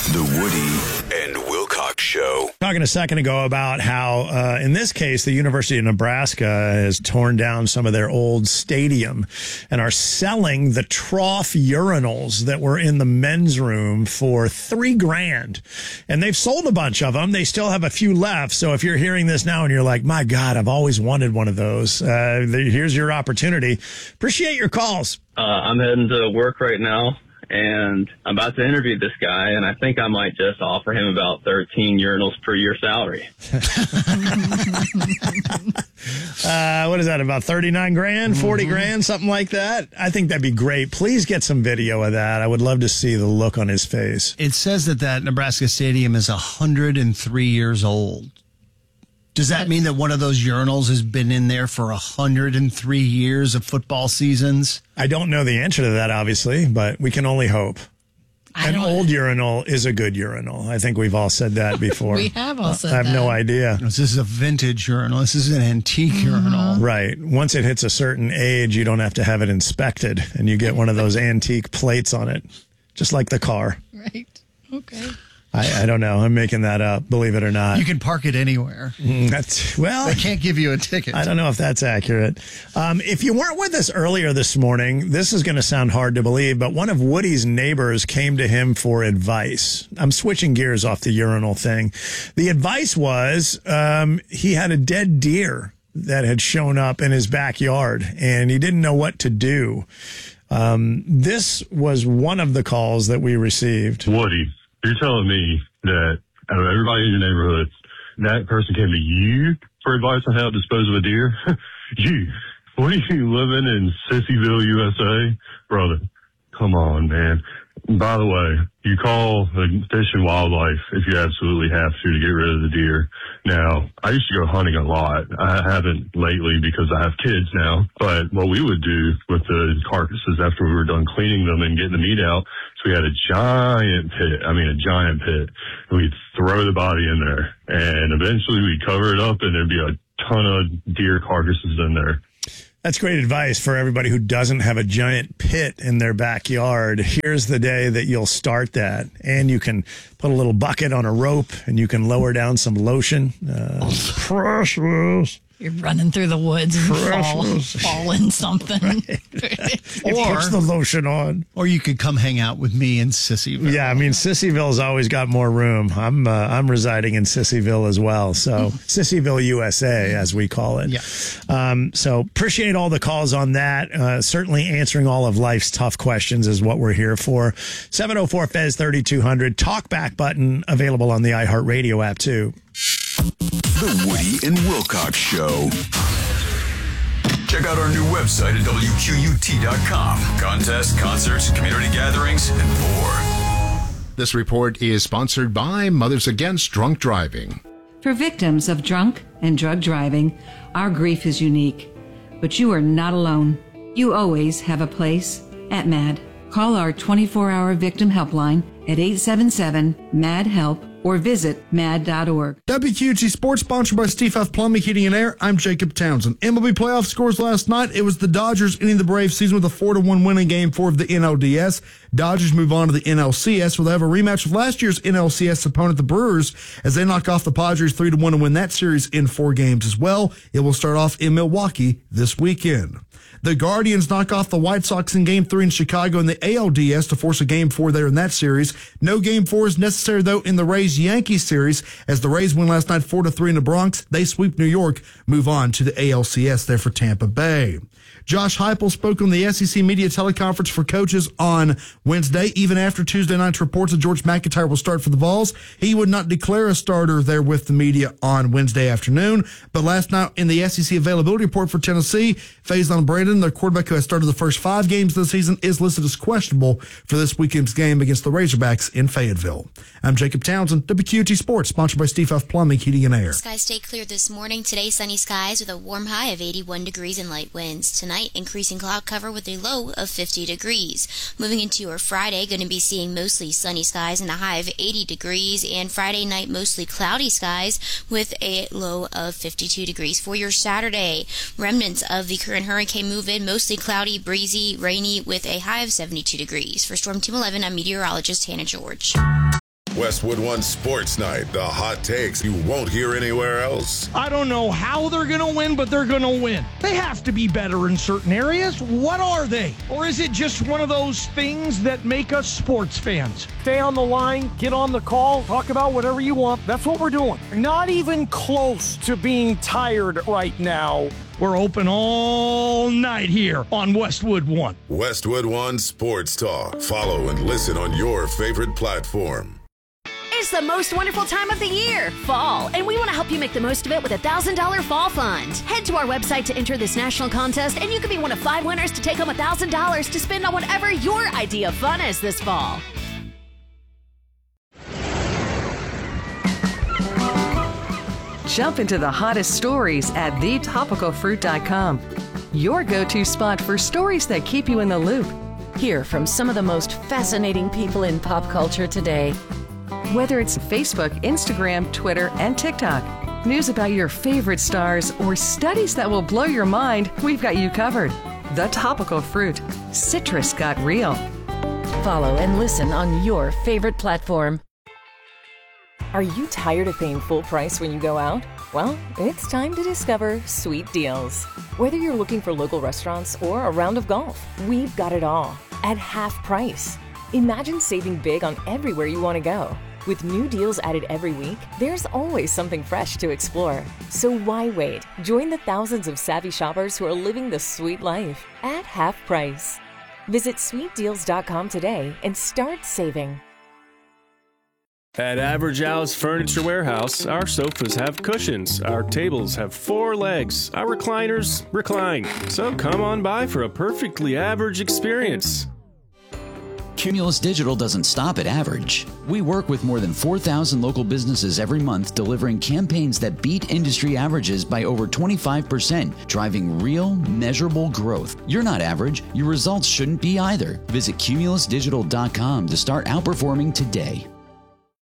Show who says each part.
Speaker 1: The Woody and Wilcox Show.
Speaker 2: Talking a second ago about how, in this case, the University of Nebraska has torn down some of their old stadium and are selling the trough urinals that were in the men's room for $3,000. And they've sold a bunch of them. They still have a few left. So if you're hearing this now and you're like, my God, I've always wanted one of those, here's your opportunity. Appreciate your calls.
Speaker 3: I'm heading to work right now, and I'm about to interview this guy, and I think I might just offer him about 13 urinals per year salary.
Speaker 2: What is that, about 39 grand, 40 grand, something like that? I think that'd be great. Please get some video of that. I would love to see the look on his face.
Speaker 4: It says that Nebraska Stadium is 103 years old. Does that mean that one of those urinals has been in there for 103 years of football seasons?
Speaker 2: I don't know the answer to that, obviously, but we can only hope. An old urinal is a good urinal. I think we've all said that before.
Speaker 5: We have all said that.
Speaker 2: I have no idea.
Speaker 4: This is a vintage urinal. This is an antique urinal.
Speaker 2: Right. Once it hits a certain age, you don't have to have it inspected, and you get one of those antique plates on it, just like the car.
Speaker 5: Right. Okay.
Speaker 2: I don't know. I'm making that up, believe it or not.
Speaker 4: You can park it anywhere.
Speaker 2: They
Speaker 4: can't give you a ticket.
Speaker 2: I don't know if that's accurate. If you weren't with us earlier this morning, this is going to sound hard to believe, but one of Woody's neighbors came to him for advice. I'm switching gears off the urinal thing. The advice was he had a dead deer that had shown up in his backyard, and he didn't know what to do. This was one of the calls that we received.
Speaker 6: Woody, you're telling me that out of everybody in your neighborhood, that person came to you for advice on how to dispose of a deer? You. What are you living in Sissyville, USA? Brother, come on, man. By the way, you call the Fish and Wildlife if you absolutely have to get rid of the deer. Now, I used to go hunting a lot. I haven't lately because I have kids now. But what we would do with the carcasses after we were done cleaning them and getting the meat out, so we had a giant pit. And we'd throw the body in there. And eventually we'd cover it up and there'd be a ton of deer carcasses in there.
Speaker 2: That's great advice for everybody who doesn't have a giant pit in their backyard. Here's the day that you'll start that. And you can put a little bucket on a rope and you can lower down some lotion. Precious.
Speaker 5: You're running through the woods and fall in something.
Speaker 2: Right. Or puts the lotion on.
Speaker 4: Or you could come hang out with me in Sissyville.
Speaker 2: Yeah, I mean, Sissyville's always got more room. I'm residing in Sissyville as well. So Sissyville, USA, as we call it.
Speaker 4: Yeah.
Speaker 2: So appreciate all the calls on that. Certainly answering all of life's tough questions is what we're here for. 704-FEZ-3200. Talkback button available on the iHeartRadio app, too.
Speaker 1: The Woody and Wilcox Show. Check out our new website at WQUT.com. Contests, concerts, community gatherings, and more.
Speaker 7: This report is sponsored by Mothers Against Drunk Driving.
Speaker 8: For victims of drunk and drug driving, our grief is unique. But you are not alone. You always have a place at MAD. Call our 24-hour victim helpline at 877-MAD-HELP or visit mad.org.
Speaker 9: WQT Sports, sponsored by Steve F. Plumbing, Heating, and Air. I'm Jacob Townsend. MLB playoff scores last night. It was the Dodgers ending the Braves season with a 4-1 win in Game 4 of the NLDS. Dodgers move on to the NLCS, where they have a rematch of last year's NLCS opponent, the Brewers, as they knock off the Padres 3-1 and win that series in 4 games as well. It will start off in Milwaukee this weekend. The Guardians knock off the White Sox in Game 3 in Chicago in the ALDS to force a Game 4 there in that series. No Game 4 is necessary, though, in the Rays-Yankees series, as the Rays win last night 4-3 in the Bronx. They sweep New York, move on to the ALCS there for Tampa Bay. Josh Heupel spoke on the SEC media teleconference for coaches on Wednesday, even after Tuesday night's reports that George McIntyre will start for the Vols. He would not declare a starter there with the media on Wednesday afternoon. But last night in the SEC availability report for Tennessee, Faison Brandon, their quarterback who has started the first 5 games of the season, is listed as questionable for this weekend's game against the Razorbacks in Fayetteville. I'm Jacob Townsend, WQT Sports, sponsored by Steve F. Plumbing, Heating, and Air.
Speaker 10: Skies stay clear this morning. Today, sunny skies with a warm high of 81 degrees and light winds. Tonight, increasing cloud cover with a low of 50 degrees. Moving into your Friday, going to be seeing mostly sunny skies and a high of 80 degrees. And Friday night, mostly cloudy skies with a low of 52 degrees. For your Saturday, remnants of the current hurricane move in, mostly cloudy, breezy, rainy with a high of 72 degrees. For Storm Team 11, I'm meteorologist Hannah George.
Speaker 11: Westwood One Sports Night, the hot takes you won't hear anywhere else.
Speaker 12: I don't know how they're going to win, but they're going to win. They have to be better in certain areas. What are they? Or is it just one of those things that make us sports fans? Stay on the line, get on the call, talk about whatever you want. That's what we're doing. Not even close to being tired right now. We're open all night here on Westwood One.
Speaker 11: Westwood One Sports Talk. Follow and listen on your favorite platform.
Speaker 13: It's the most wonderful time of the year, fall, and we want to help you make the most of it with a $1,000 fall fund. Head to our website to enter this national contest, and you could be one of 5 winners to take home $1,000 to spend on whatever your idea of fun is this fall.
Speaker 14: Jump into the hottest stories at thetopicalfruit.com. Your go-to spot for stories that keep you in the loop.
Speaker 15: Hear from some of the most fascinating people in pop culture today.
Speaker 14: Whether it's Facebook, Instagram, Twitter, and TikTok, news about your favorite stars, or studies that will blow your mind, we've got you covered. The Topical Fruit. Citrus got real.
Speaker 15: Follow and listen on your favorite platform. Are you tired of paying full price when you go out? Well, it's time to discover Sweet Deals. Whether you're looking for local restaurants or a round of golf, we've got it all at half price. Imagine saving big on everywhere you want to go. With new deals added every week, there's always something fresh to explore. So why wait? Join the thousands of savvy shoppers who are living the sweet life at half price. Visit sweetdeals.com today and start saving.
Speaker 16: At Average Al's Furniture Warehouse, our sofas have cushions, our tables have 4 legs, our recliners recline. So come on by for a perfectly average experience.
Speaker 17: Cumulus Digital doesn't stop at average. We work with more than 4,000 local businesses every month, delivering campaigns that beat industry averages by over 25%, driving real, measurable growth. You're not average. Your results shouldn't be either. Visit cumulusdigital.com to start outperforming today.